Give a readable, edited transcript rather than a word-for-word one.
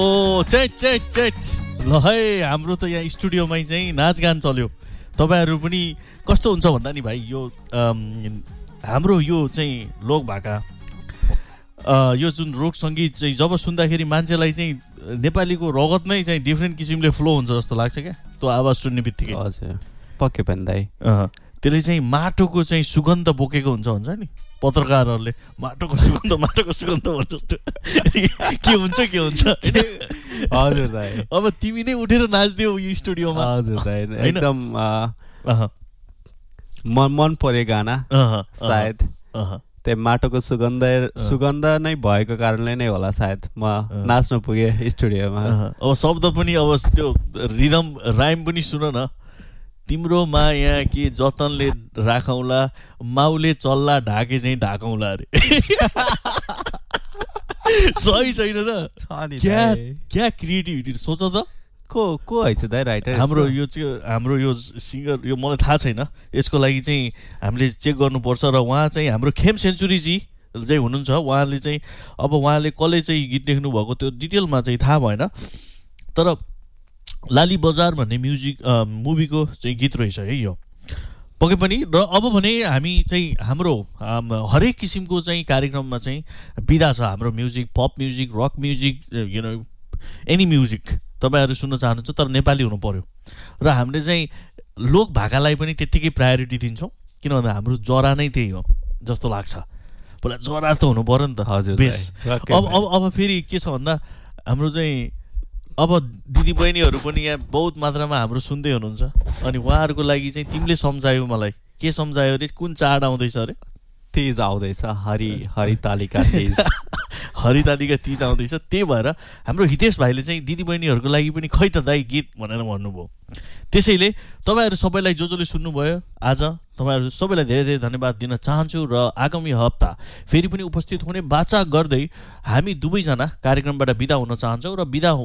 ओ चेट चेट चेट ल है हाम्रो त यहाँ स्टुडियोमै चाहिँ नाचगान चल्यो। तपाईहरु पनि कस्तो हुन्छ भन्दा नि भाइ यो हाम्रो यो चाहिँ लोक भाका यो जुन रोक संगीत चाहिँ जब सुन्दाखेरि मान्छेलाई चाहिँ नेपालीको रगत नै चाहिँ डिफ्रेन्ट किसिमले फ्लो हुन्छ जस्तो लाग्छ क्या त्यो आवाज सुन्ने बित्तिकै। हजुर पक्कै पनि दाइ त्यसले चाहिँ माटोको चाहिँ सुगन्ध बोकेको हुन्छ नि पत्रकारहरूले माटोको सुगन्ध भन्छ जस्तो के हुन्छ हजुर दाइ। अब तिमी नै उठेर नाच्दियौ यो स्टुडियोमा। हजुर दाइ एकदम मन परे गाना सायद त्यो माटोको सुगन्ध नै भएको कारणले नै होला सायद म नाच्न पुगे स्टुडियोमा। अब शब्द पनि अब त्यो रिदम राइम पनि सुन न। तिम्रो माया के जतनले राखौला माउले चल्ला ढाके चाहिँ ढाकौला अरे। सही छैन त क्या क्रिएटिभिटी सोच त को है दाइ राइटर हाम्रो यो सिङ्गर यो मलाई थाहा छैन यसको लागि चाहिँ हामीले चेक गर्नुपर्छ। र उहाँ चाहिँ हाम्रो खेम सेन्चुरीजी चाहिँ हुनुहुन्छ उहाँले चाहिँ अब उहाँले कसले चाहिँ गीत लेख्नु भएको त्यो डिटेलमा चाहिँ थाहा भएन तर लाली बजार भन्ने मुभीको चाहिँ गीत रहेछ है यो पक्कै पनि। र अब भने हामी चाहिँ हाम्रो हरेक किसिमको चाहिँ कार्यक्रममा चाहिँ विधा छ हाम्रो music pop music rock music you know any music तपाईहरु सुन्न चाहनुहुन्छ तर नेपाली हुनु पर्यो। र हामीले चाहिँ लोक भाकालाई पनि त्यत्तिकै प्रायोरिटी दिन्छौँ किनभने हाम्रो जरा नै त्यही हो जस्तो लाग्छ। पहिला जरा त हुनु पर्यो नि त। हजुर बेस अब फेरि के छ भन्दा हाम्रो चाहिँ अब दिदी बहिनीहरू पनि यहाँ बहुत मात्रामा हाम्रो सुन्दै हुनुहुन्छ अनि उहाँहरूको लागि चाहिँ तिमीले सम्झायौ मलाई के सम्झायो अरे कुन चाड आउँदैछ अरे तीज आउँदैछ हरितालिका तीज हरितालिका तीज आउँदैछ। त्यही भएर हाम्रो हितेश भाइले चाहिँ दिदी बहिनीहरूको लागि पनि खै त दाइ गीत भनेर भन्नुभयो। त्यसैले तपाईहरु सबैलाई जसले सुन्नुभयो आज तपाईहरु सबैलाई धेरै धेरै धन्यवाद दिन चाहन्छु। र आगामी हप्ता फेरि पनि उपस्थित हुने बाचा गर्दै हामी दुवैजना कार्यक्रमबाट बिदा हुन चाहन्छौँ। र बिदा